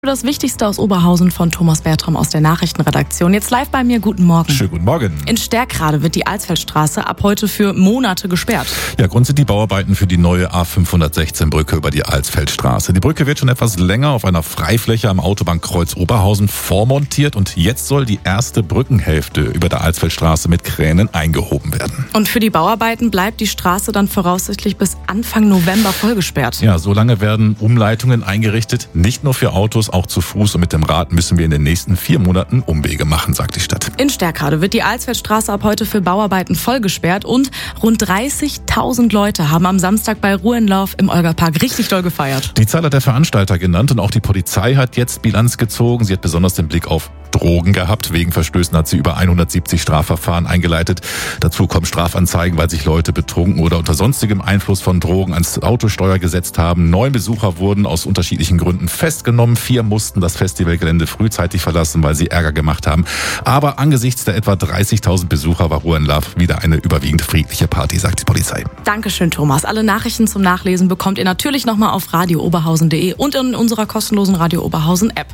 Das Wichtigste aus Oberhausen von Thomas Bertram aus der Nachrichtenredaktion. Jetzt live bei mir, guten Morgen. Schönen guten Morgen. In Stärkrade wird die Alsfeldstraße ab heute für Monate gesperrt. Ja, Grund sind die Bauarbeiten für die neue A516-Brücke über die Alsfeldstraße. Die Brücke wird schon etwas länger auf einer Freifläche am Autobahnkreuz Oberhausen vormontiert und jetzt soll die erste Brückenhälfte über der Alsfeldstraße mit Kränen eingehoben werden. Und für die Bauarbeiten bleibt die Straße dann voraussichtlich bis Anfang November vollgesperrt. Ja, so lange werden Umleitungen eingerichtet, nicht nur für Autos, auch zu Fuß und mit dem Rad müssen wir in den nächsten 4 Monaten Umwege machen, sagt die Stadt. In Stärkrade wird die Alsfeldstraße ab heute für Bauarbeiten vollgesperrt und rund 30.000 Leute haben am Samstag bei Ruhenlauf im Olgapark richtig doll gefeiert. Die Zahl hat der Veranstalter genannt und auch die Polizei hat jetzt Bilanz gezogen. Sie hat besonders den Blick auf Drogen gehabt. Wegen Verstößen hat sie über 170 Strafverfahren eingeleitet. Dazu kommen Strafanzeigen, weil sich Leute betrunken oder unter sonstigem Einfluss von Drogen ans Autosteuer gesetzt haben. 9 Besucher wurden aus unterschiedlichen Gründen festgenommen. 4 mussten das Festivalgelände frühzeitig verlassen, weil sie Ärger gemacht haben. Aber angesichts der etwa 30.000 Besucher war Ruhenlauf wieder eine überwiegend friedliche Party, sagt die Polizei. Dankeschön, Thomas. Alle Nachrichten zum Nachlesen bekommt ihr natürlich nochmal auf radiooberhausen.de und in unserer kostenlosen Radio Oberhausen App.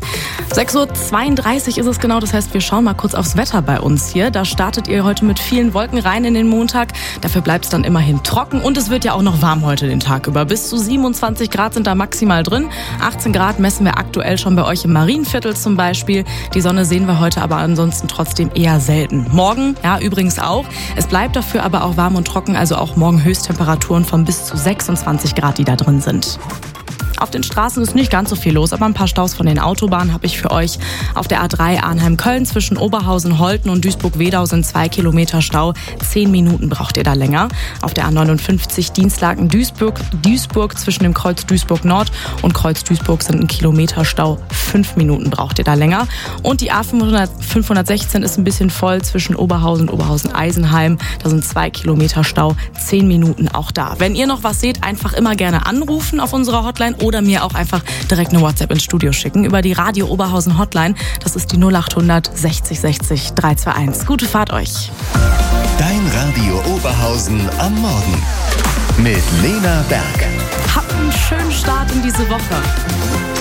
6.32 Uhr ist es genau, das heißt, wir schauen mal kurz aufs Wetter bei uns hier. Da startet ihr heute mit vielen Wolken rein in den Montag. Dafür bleibt es dann immerhin trocken und es wird ja auch noch warm heute den Tag über. Bis zu 27 Grad sind da maximal drin. 18 Grad messen wir aktuell schon bei euch im Marienviertel zum Beispiel. Die Sonne sehen wir heute aber ansonsten trotzdem eher selten. Morgen, ja, übrigens auch. Es bleibt dafür aber auch warm und trocken, also auch morgen Höchsttemperaturen von bis zu 26 Grad, die da drin sind. Auf den Straßen ist nicht ganz so viel los, aber ein paar Staus von den Autobahnen habe ich für euch. Auf der A3 Arnheim-Köln zwischen Oberhausen, Holten und Duisburg-Wedau sind 2 Kilometer Stau. 10 Minuten braucht ihr da länger. Auf der A59 Dienstlaken-Duisburg zwischen dem Kreuz Duisburg-Nord und Kreuz Duisburg sind 1 Kilometer Stau. 5 Minuten braucht ihr da länger. Und die A516 ist ein bisschen voll zwischen Oberhausen und Oberhausen-Eisenheim. Da sind 2 Kilometer Stau. 10 Minuten auch da. Wenn ihr noch was seht, einfach immer gerne anrufen auf unserer Hotline oder mir auch einfach direkt eine WhatsApp ins Studio schicken über die Radio Oberhausen Hotline. Das ist die 0800 60 60 321. Gute Fahrt euch. Dein Radio Oberhausen am Morgen mit Lena Berg. Habt einen schönen Start in diese Woche.